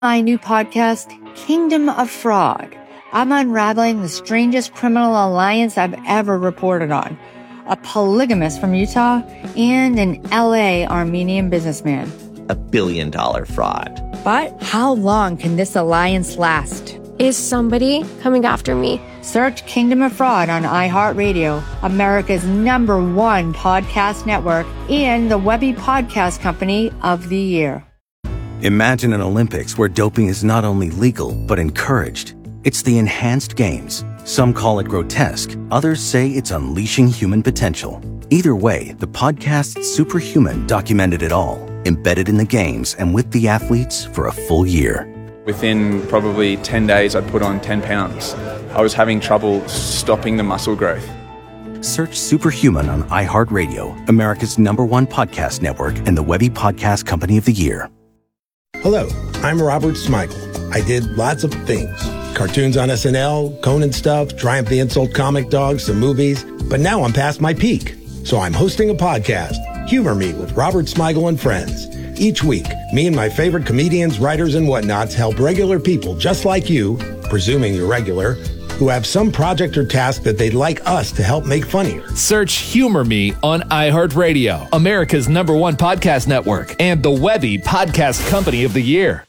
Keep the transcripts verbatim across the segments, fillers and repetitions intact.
My new podcast, Kingdom of Fraud. I'm unraveling the strangest criminal alliance I've ever reported on. A polygamist from Utah and an L A Armenian businessman. A billion dollar fraud. But how long can this alliance last? Is somebody coming after me? Search Kingdom of Fraud on iHeartRadio, America's number one podcast network, and the Webby Podcast Company of the Year. Imagine an Olympics where doping is not only legal, but encouraged. It's the enhanced games. Some call it grotesque. Others say it's unleashing human potential. Either way, the podcast Superhuman documented it all, embedded in the games and with the athletes for a full year. Within probably ten days, I'd put on ten pounds. I was having trouble stopping the muscle growth. Search Superhuman on iHeartRadio, America's number one podcast network, and the Webby Podcast Company of the Year. Hello, I'm Robert Smigel. I did lots of things. Cartoons on S N L, Conan stuff, Triumph the Insult comic dogs, some movies. But now I'm past my peak. So I'm hosting a podcast, Humor Me with Robert Smigel and Friends. Each week, me and my favorite comedians, writers, and whatnots help regular people just like you, presuming you're regular, who have some project or task that they'd like us to help make funnier. Search Humor Me on iHeartRadio, America's number one podcast network, and the Webby Podcast Company of the Year.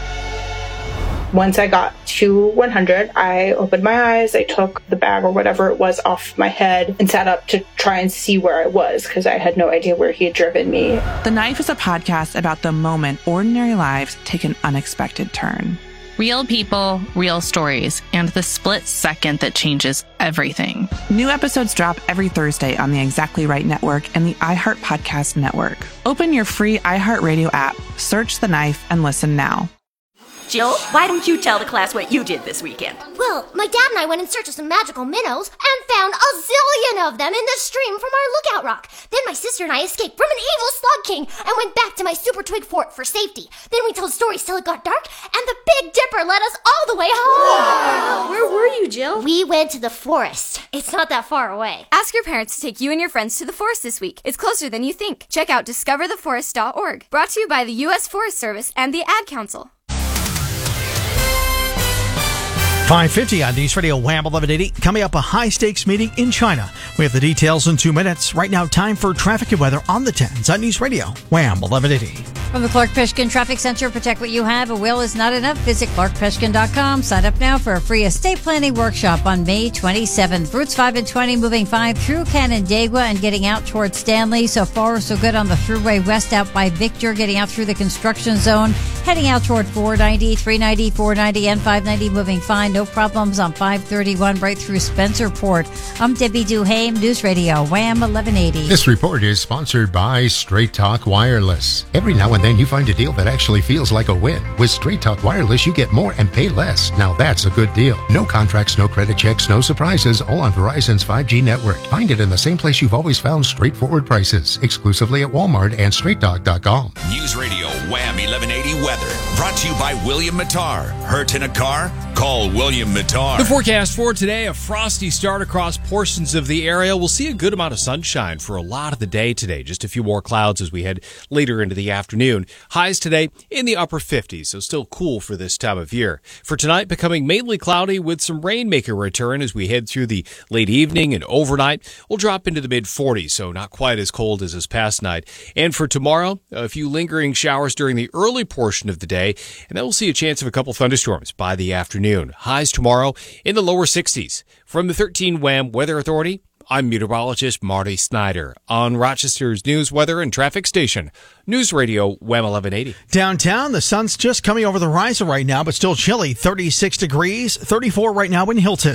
Once I got to one hundred, I opened my eyes, I took the bag or whatever it was off my head and sat up to try and see where I was because I had no idea where he had driven me. The Knife is a podcast about the moment ordinary lives take an unexpected turn. Real people, real stories, and the split second that changes everything. New episodes drop every Thursday on the Exactly Right Network and the iHeart Podcast Network. Open your free iHeartRadio app, search The Knife, and listen now. Jill, why don't you tell the class what you did this weekend? Well, my dad and I went in search of some magical minnows and found a zillion of them in the stream from our lookout rock. Then my sister and I escaped from an evil slug king and went back to my super twig fort for safety. Then we told stories till it got dark, and the Big Dipper led us all the way home. Wow. Where were you, Jill? We went to the forest. It's not that far away. Ask your parents to take you and your friends to the forest this week. It's closer than you think. Check out discover the forest dot org. Brought to you by the U S Forest Service and the Ad Council. five fifty on News Radio Wham eleven eighty. Coming up, a high-stakes meeting in China. We have the details in two minutes. Right now, time for traffic and weather on the tens on News Radio Wham eleven eighty. From the Clark Peshkin Traffic Center, protect what you have. A will is not enough. Visit clark peshkin dot com. Sign up now for a free estate planning workshop on May twenty-seventh. Routes five and twenty moving fine through Canandaigua and getting out towards Stanley. So far, so good on the Thruway West out by Victor, getting out through the construction zone. Heading out toward four ninety, three ninety, four ninety, and five ninety moving fine. No problems on five thirty-one right through Spencerport. I'm Debbie Duhame, News Radio Wham eleven eighty. This report is sponsored by Straight Talk Wireless. Every now and then you find a deal that actually feels like a win. With Straight Talk Wireless, you get more and pay less. Now that's a good deal. No contracts, no credit checks, no surprises, all on Verizon's five G network. Find it in the same place you've always found straightforward prices, exclusively at Walmart and straight talk dot com. News Radio Wham eleven eighty weather, brought to you by William Mattar. Hurt in a car? Call William Mattar. The forecast for today, a frosty start across portions of the area. We'll see a good amount of sunshine for a lot of the day today. Just a few more clouds as we head later into the afternoon. Highs today in the upper fifties, so still cool for this time of year. For tonight, becoming mainly cloudy with some rain making a return as we head through the late evening and overnight. We'll drop into the mid forties, so not quite as cold as this past night. And for tomorrow, a few lingering showers during the early portion of the day, and then we'll see a chance of a couple thunderstorms by the afternoon. Highs tomorrow in the lower sixties. From the thirteen Wham Weather Authority, I'm meteorologist Marty Snyder on Rochester's news, weather, and traffic station, News Radio Wham eleven eighty. Downtown, the sun's just coming over the horizon right now, but still chilly. thirty-six degrees, thirty-four right now in Hilton.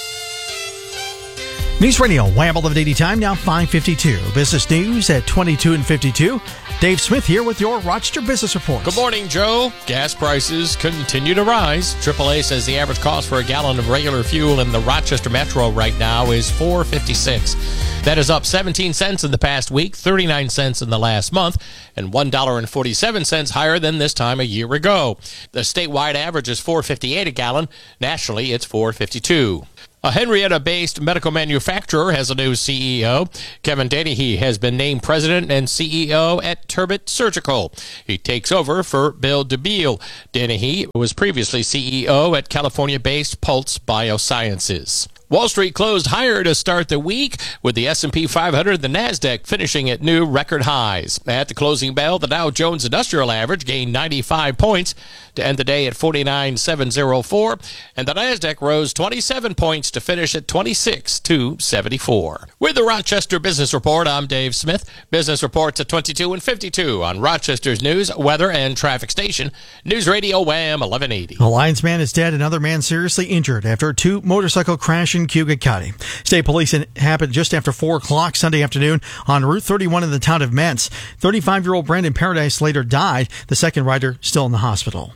News Radio Wham eleven eighty time, now five fifty-two. Business news at twenty-two and fifty-two. Dave Smith here with your Rochester Business Report. Good morning, Joe. Gas prices continue to rise. triple A says the average cost for a gallon of regular fuel in the Rochester Metro right now is four fifty-six. That is up seventeen cents in the past week, thirty-nine cents in the last month, and one dollar and forty-seven cents higher than this time a year ago. The statewide average is four fifty-eight a gallon. Nationally, it's four fifty-two. A Henrietta-based medical manufacturer has a new C E O. Kevin Dennehy has been named president and C E O at Turbot Surgical. He takes over for Bill DeBeal. Dennehy was previously C E O at California-based Pulse Biosciences. Wall Street closed higher to start the week, with the S and P five hundred and the NASDAQ finishing at new record highs. At the closing bell, the Dow Jones Industrial Average gained ninety-five points to end the day at forty-nine thousand seven hundred four, and the NASDAQ rose twenty-seven points to finish at twenty-six thousand two hundred seventy-four. With the Rochester Business Report, I'm Dave Smith. Business reports at twenty-two and fifty-two on Rochester's news, weather, and traffic station. News Radio Wham eleven eighty. A Lions man is dead, another man seriously injured after a two motorcycle crash in Cuyahoga County. State police it happened just after four o'clock Sunday afternoon on Route thirty-one in the town of Mentz. thirty-five-year-old Brandon Paradise later died. The second rider still in the hospital.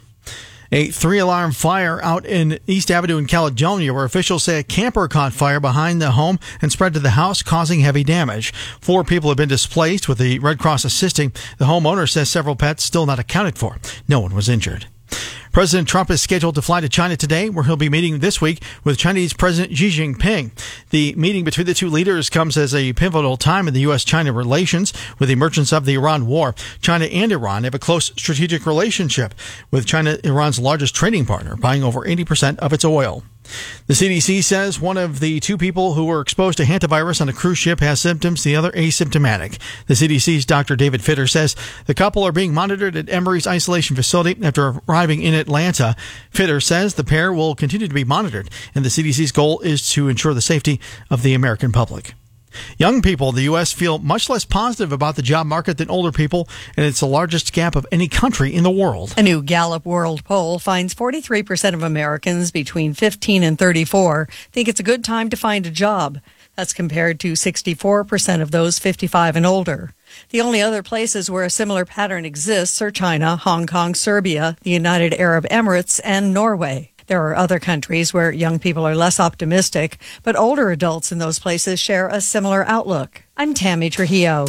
A three-alarm fire out in East Avenue in Caledonia, where officials say a camper caught fire behind the home and spread to the house, causing heavy damage. Four people have been displaced, with the Red Cross assisting. The homeowner says several pets still not accounted for. No one was injured. President Trump is scheduled to fly to China today, where he'll be meeting this week with Chinese President Xi Jinping. The meeting between the two leaders comes as a pivotal time in the U S China relations, with the emergence of the Iran war. China and Iran have a close strategic relationship, with China Iran's largest trading partner, buying over eighty percent of its oil. The C D C says one of the two people who were exposed to hantavirus on a cruise ship has symptoms, the other asymptomatic. The C D C's Doctor David Fitter says the couple are being monitored at Emory's isolation facility after arriving in Atlanta. Fitter says the pair will continue to be monitored, and the C D C's goal is to ensure the safety of the American public. Young people in the U S feel much less positive about the job market than older people, and it's the largest gap of any country in the world. A new Gallup World Poll finds forty-three percent of Americans between fifteen and thirty-four think it's a good time to find a job. That's compared to sixty-four percent of those fifty-five and older. The only other places where a similar pattern exists are China, Hong Kong, Serbia, the United Arab Emirates, and Norway. There are other countries where young people are less optimistic, but older adults in those places share a similar outlook. I'm Tammy Trujillo.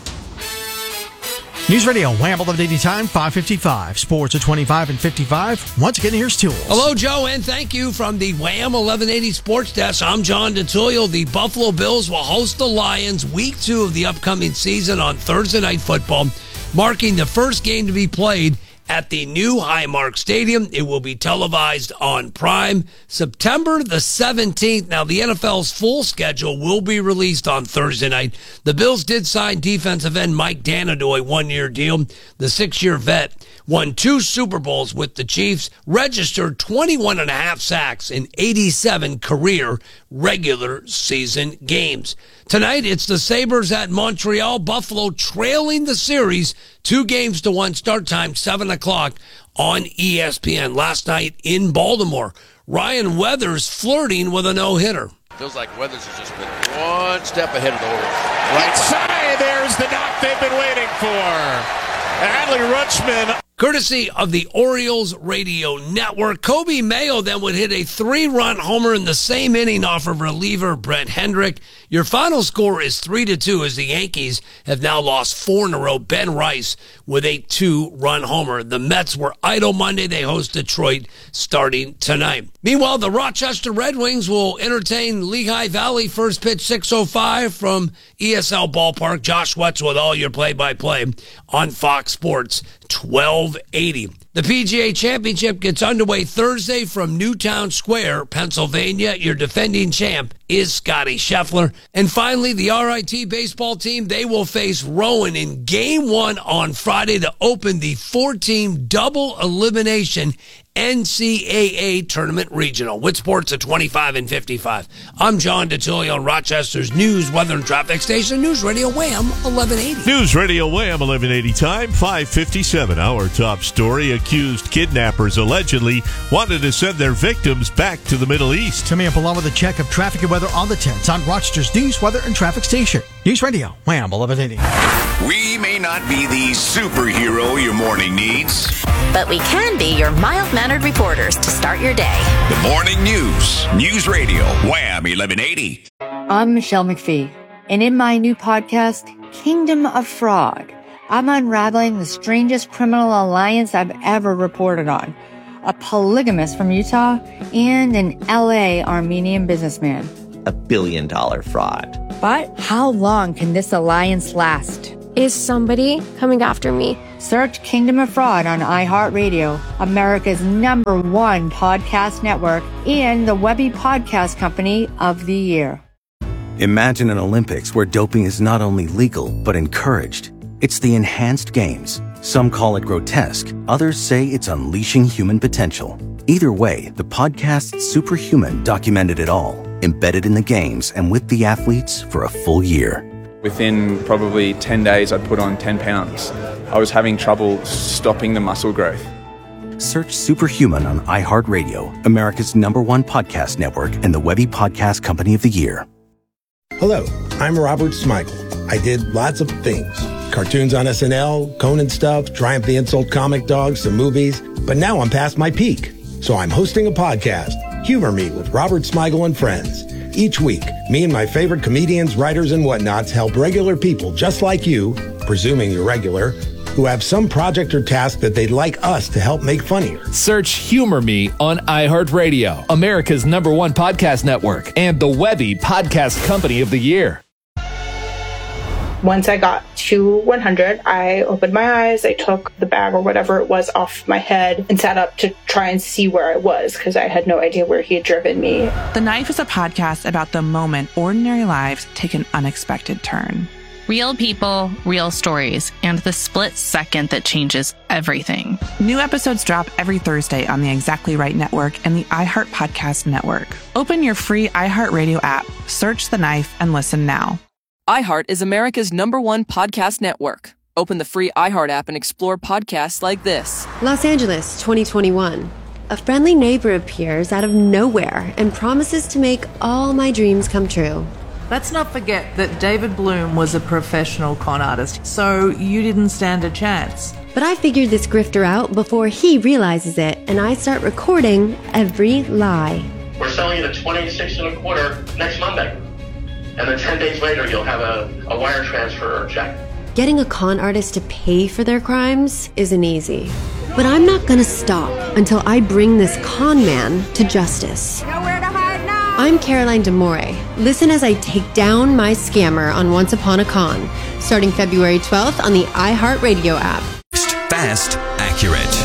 News Radio, Wham eleven eighty time, five fifty-five. Sports at twenty-five and fifty-five. Once again, here's Tools. Hello, Joe, and thank you from the Wham eleven eighty Sports Desk. I'm John DeTullio. The Buffalo Bills will host the Lions week two of the upcoming season on Thursday Night Football, marking the first game to be played at the new Highmark Stadium. It will be televised on Prime September the seventeenth. Now, the N F L's full schedule will be released on Thursday night. The Bills did sign defensive end Mike Dana to a one-year deal. The six-year vet won two Super Bowls with the Chiefs, registered twenty-one and a half sacks in eighty-seven career regular season games. Tonight, it's the Sabres at Montreal. Buffalo trailing the series two games to one. Start time, seven o'clock on E S P N. Last night in Baltimore, Ryan Weathers flirting with a no-hitter. Feels like Weathers has just been one step ahead of the Orioles. Right side, there's the knock they've been waiting for. Adley Rutschman. Courtesy of the Orioles radio network, Kobe Mayo then would hit a three-run homer in the same inning off of reliever Brett Hendrick. Your final score is three to two as the Yankees have now lost four in a row. Ben Rice with a two-run homer. The Mets were idle Monday. They host Detroit starting tonight. Meanwhile, the Rochester Red Wings will entertain Lehigh Valley. First pitch six oh five from E S L Ballpark. Josh Wetz with all your play-by-play on Fox Sports twelve eighty. The P G A Championship gets underway Thursday from Newtown Square, Pennsylvania. Your defending champ is Scotty Scheffler. And finally, the R I T baseball team, they will face Rowan in game one on Friday to open the four-team double elimination N C double A Tournament Regional. With sports at twenty-five and fifty-five. I'm John DeTullio on Rochester's News, Weather, and Traffic Station. News Radio Wham eleven eighty. News Radio Wham eleven eighty time, five fifty-seven. Our top story, accused kidnappers allegedly wanted to send their victims back to the Middle East. Coming up along with a check of traffic and weather on the tens on Rochester's News, Weather, and Traffic Station. News Radio Wham eleven eighty. We may not be the superhero your morning needs, but we can be your mild-mannered reporters to start your day. The Morning News. News Radio Wham eleven eighty. I'm Michelle McPhee, and in my new podcast, Kingdom of Frog, I'm unraveling the strangest criminal alliance I've ever reported on. a polygamist from Utah, and an L A Armenian businessman. A billion dollar fraud. But how long can this alliance last? Is somebody coming after me? Search Kingdom of Fraud on iHeartRadio, America's number one podcast network, and the Webby Podcast Company of the Year. Imagine an Olympics where doping is not only legal, but encouraged. It's the Enhanced Games. Some call it grotesque. Others say it's unleashing human potential. Either way, the podcast Superhuman documented it all, embedded in the games and with the athletes for a full year. Within probably ten days, I'd put on ten pounds. I was having trouble stopping the muscle growth. Search Superhuman on iHeartRadio, America's number one podcast network, and the Webby Podcast Company of the Year. Hello, I'm Robert Smigel. I did lots of things. Cartoons on S N L, Conan stuff, Triumph the Insult comic dogs, some movies. But now I'm past my peak. So I'm hosting a podcast, Humor Me with Robert Smigel and Friends. Each week, me and my favorite comedians, writers, and whatnots help regular people just like you, presuming you're regular, who have some project or task that they'd like us to help make funnier. Search Humor Me on iHeartRadio, America's number one podcast network, and the Webby Podcast Company of the Year. Once I got to one hundred, I opened my eyes, I took the bag or whatever it was off my head and sat up to try and see where I was because I had no idea where he had driven me. The Knife is a podcast about the moment ordinary lives take an unexpected turn. Real people, real stories, and the split second that changes everything. New episodes drop every Thursday on the Exactly Right Network and the iHeart Podcast Network. Open your free iHeartRadio app, search The Knife, and listen now. iHeart is America's number one podcast network. Open the free iHeart app and explore podcasts like this. Los Angeles, twenty twenty-one. A friendly neighbor appears out of nowhere and promises to make all my dreams come true. Let's not forget that David Bloom was a professional con artist, so you didn't stand a chance. But I figured this grifter out before he realizes it, and I start recording every lie. We're selling it at twenty-six and a quarter next Monday. And then ten days later, you'll have a, a wire transfer or check. Getting a con artist to pay for their crimes isn't easy. But I'm not gonna stop until I bring this con man to justice. Nowhere to hide now! I'm Caroline D'Amore. Listen as I take down my scammer on Once Upon a Con, starting February twelfth on the iHeartRadio app. Fast, accurate.